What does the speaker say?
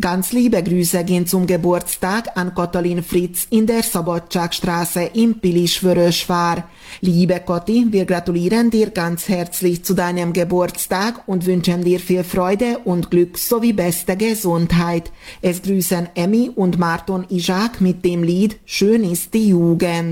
Ganz liebe Grüße gehen zum Geburtstag an Katalin Fritz in der Szabadságstraße in Pilis-Vörösvár. Liebe Kathi, wir gratulieren dir ganz herzlich zu deinem Geburtstag und wünschen dir viel Freude und Glück sowie beste Gesundheit. Es grüßen Emmy und Marton Isaac mit dem Lied Schön ist die Jugend.